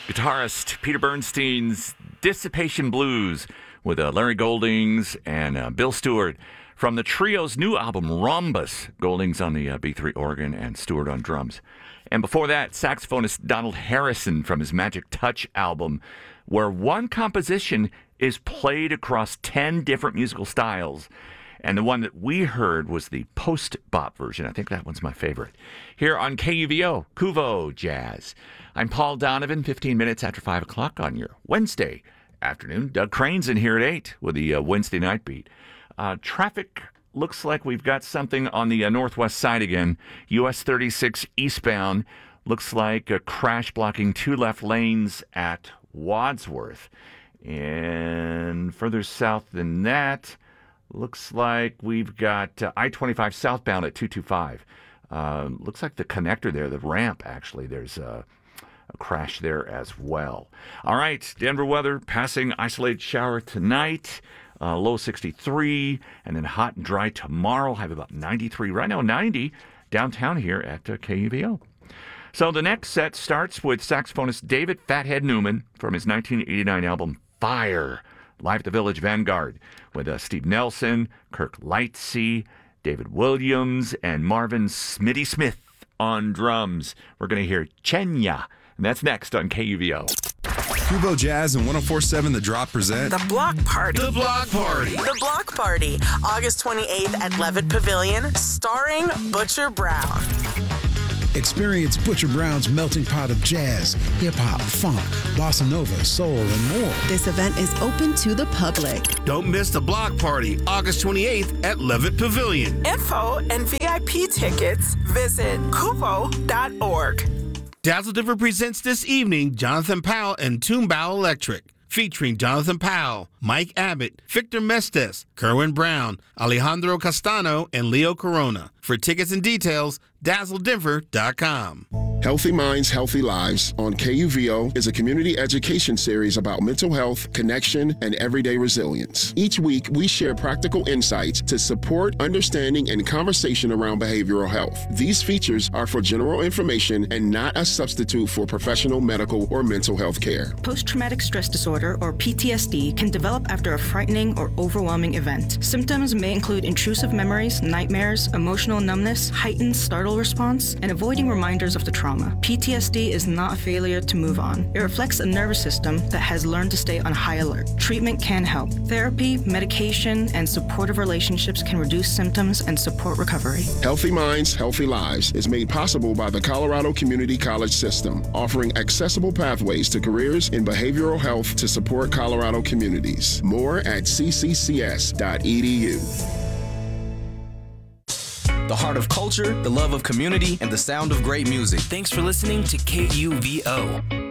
guitarist Peter Bernstein's Dissipation Blues with Larry Goldings and Bill Stewart from the trio's new album, Rhombus. Goldings on the B3 organ and Stewart on drums. And before that, saxophonist Donald Harrison from his Magic Touch album, where one composition is played across 10 different musical styles. And the one that we heard was the post-bop version. I think that one's my favorite. Here on KUVO, Kuvo Jazz. I'm Paul Donovan, 15 minutes after 5 o'clock on your Wednesday afternoon. Doug Crane's in here at 8 with the Wednesday night beat. Traffic looks like we've got something on the northwest side again. US 36 eastbound looks like a crash blocking 2 left lanes at Wadsworth. And further south than that, looks like we've got I-25 southbound at 225. Looks like the connector there, the ramp, actually, there's a crash there as well. All right, Denver weather, passing isolated shower tonight, low 63, and then hot and dry tomorrow, have about 93. Right now, 90 downtown here at KUVO. So the next set starts with saxophonist David Fathead Newman from his 1989 album, Fire, live at the Village Vanguard with Steve Nelson, Kirk Lightsey, David Williams, and Marvin Smitty Smith on drums. We're going to hear Chenya, and that's next on KUVO. Kuvo Jazz and 104.7 The Drop present The Block Party. The Block Party. The Block Party, August 28th at Levitt Pavilion, starring Butcher Brown. Experience Butcher Brown's melting pot of jazz, hip-hop, funk, bossa nova, soul, and more. This event is open to the public. Don't miss the Block Party, August 28th at Levitt Pavilion. Info and VIP tickets, visit kuvo.org. Dazzle Denver presents this evening Jonathan Powell and Toonbow Electric, featuring Jonathan Powell, Mike Abbott, Victor Mestes, Kerwin Brown, Alejandro Castano, and Leo Corona. For tickets and details, dazzledenver.com. Healthy Minds, Healthy Lives on KUVO is a community education series about mental health, connection, and everyday resilience. Each week, we share practical insights to support understanding and conversation around behavioral health. These features are for general information and not a substitute for professional medical or mental health care. Post-traumatic stress disorder, or PTSD, can develop after a frightening or overwhelming event. Symptoms may include intrusive memories, nightmares, emotional numbness, heightened startle response, and avoiding reminders of the trauma. PTSD is not a failure to move on. It reflects a nervous system that has learned to stay on high alert. Treatment can help. Therapy, medication, and supportive relationships can reduce symptoms and support recovery. Healthy Minds, Healthy Lives is made possible by the Colorado Community College System, offering accessible pathways to careers in behavioral health to support Colorado communities. More at cccs.edu. The heart of culture, the love of community, and the sound of great music. Thanks for listening to KUVO.